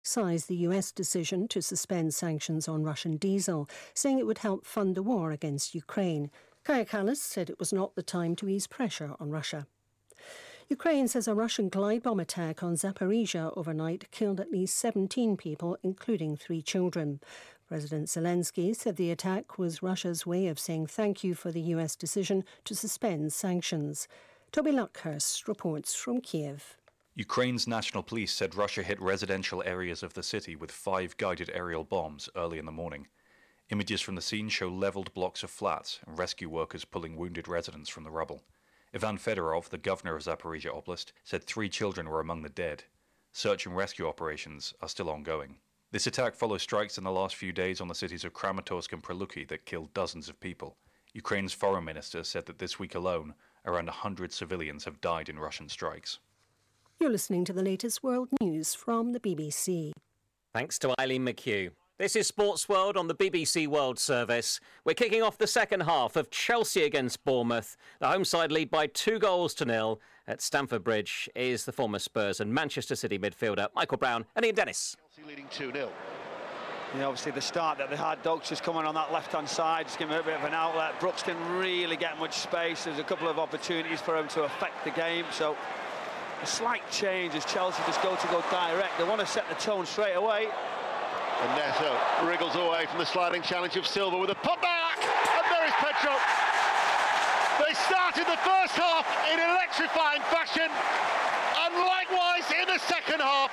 criticized the US decision to suspend sanctions on Russian diesel, saying it would help fund the war against Ukraine. Kaja Kallas said it was not the time to ease pressure on Russia. Ukraine says a Russian glide bomb attack on Zaporizhia overnight killed at least 17 people, including 3 children. President Zelensky said the attack was Russia's way of saying thank you for the US decision to suspend sanctions. Toby Luckhurst reports from Kiev. Ukraine's national police said Russia hit residential areas of the city with 5 guided aerial bombs early in the morning. Images from the scene show levelled blocks of flats and rescue workers pulling wounded residents from the rubble. Ivan Fedorov, the governor of Zaporizhia Oblast, said 3 children were among the dead. Search and rescue operations are still ongoing. This attack follows strikes in the last few days on the cities of Kramatorsk and Preluki that killed dozens of people. Ukraine's foreign minister said that this week alone, around 100 civilians have died in Russian strikes. You're listening to the latest world news from the BBC. Thanks to Eileen McHugh. This is Sports World on the BBC World Service. We're kicking off the second half of Chelsea against Bournemouth. The home side lead by 2-0 at Stamford Bridge is the former Spurs and Manchester City midfielder Michael Brown and Ian Dennis. Chelsea leading 2-0. Yeah, obviously the start that they had, Dogs just coming on that left-hand side, just giving him a bit of an outlet. Brooks didn't really get much space. There's a couple of opportunities for him to affect the game, so a slight change as Chelsea just go direct. They want to set the tone straight away. And Neto wriggles away from the sliding challenge of Silva with a putback, and there is Pedro. They started the first half in electrifying fashion, and likewise in the second half.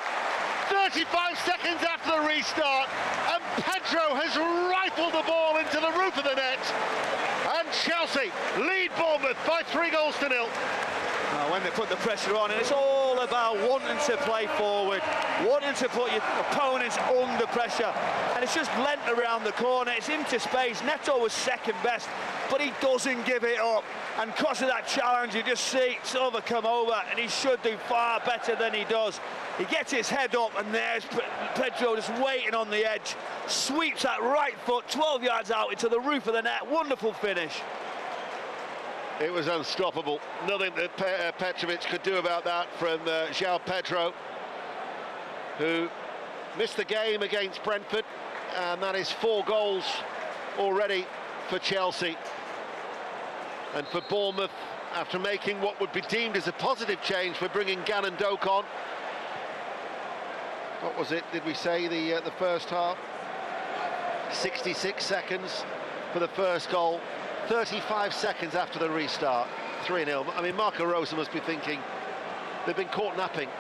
35 seconds after the restart, and Pedro has rifled the ball into the roof of the net, and Chelsea lead Bournemouth by 3-0. When they put the pressure on, and it's all about wanting to play forward, wanting to put your opponents under pressure, and it's just lent around the corner, it's into space. Neto was second best, but he doesn't give it up, and because of that challenge you just see Silva come over, and he should do far better than he does. He gets his head up, and there's Pedro just waiting on the edge, sweeps that right foot 12 yards out into the roof of the net. Wonderful finish. It was unstoppable. Nothing that Petrovic could do about that from João Pedro, who missed the game against Brentford, and that is 4 goals already for Chelsea. And for Bournemouth, after making what would be deemed as a positive change for bringing Gannon Doak on. What was it, did we say, the first half? 66 seconds for the first goal. 35 seconds after the restart, 3-0. I mean, Marco Rose must be thinking they've been caught napping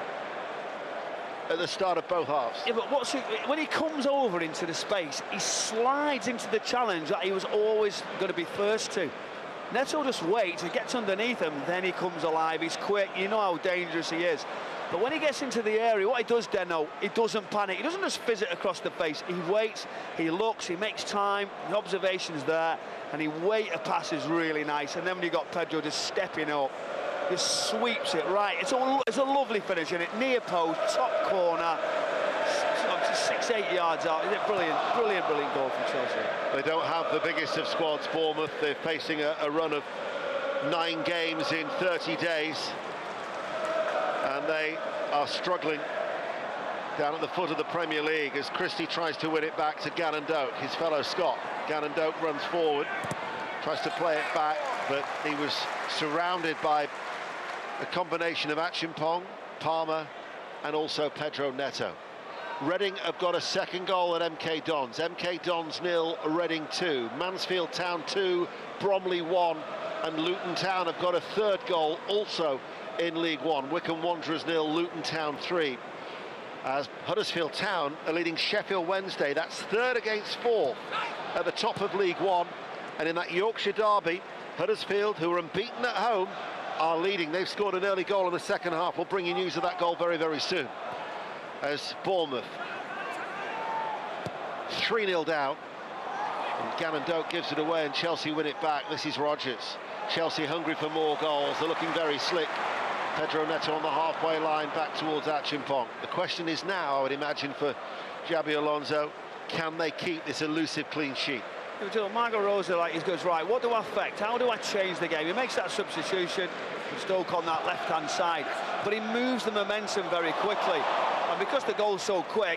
at the start of both halves. Yeah, but when he comes over into the space, he slides into the challenge that he was always going to be first to. Neto just waits, he gets underneath him, then he comes alive, he's quick, you know how dangerous he is. But when he gets into the area, what he does, Deno, he doesn't panic, he doesn't just fizz it across the face, he waits, he looks, he makes time, the observation's there, and he waits a pass is really nice, and then when you got Pedro just stepping up, just sweeps it right. It's a lovely finish, and it near post, top corner, 6-8 yards out. Is it brilliant, brilliant, brilliant goal from Chelsea. They don't have the biggest of squads, Bournemouth. They're facing a run of 9 games in 30 days, and they are struggling down at the foot of the Premier League as Christie tries to win it back to Gannon Doak, his fellow Scot. Gannon Doak runs forward, tries to play it back, but he was surrounded by a combination of Achimpong, Palmer, and also Pedro Neto. Reading have got a second goal at MK Dons. MK Dons 0, Reading 2. Mansfield Town 2, Bromley 1, and Luton Town have got a third goal also in League One. Wycombe Wanderers 0, Luton Town 3. As Huddersfield Town are leading Sheffield Wednesday. That's third against fourth at the top of League One. And in that Yorkshire derby, Huddersfield, who are unbeaten at home, are leading. They've scored an early goal in the second half. We'll bring you news of that goal very, very soon. As Bournemouth 3-0 down, and Gannon Doak gives it away and Chelsea win it back. This is Rodgers. Chelsea hungry for more goals. They're looking very slick. Pedro Neto on the halfway line back towards Achimpong. The question is now, I would imagine, for Xabi Alonso, can they keep this elusive clean sheet? Marco Rose, he goes, right, what do I affect? How do I change the game? He makes that substitution, Stoke on that left-hand side, but he moves the momentum very quickly. And because the goal's so quick,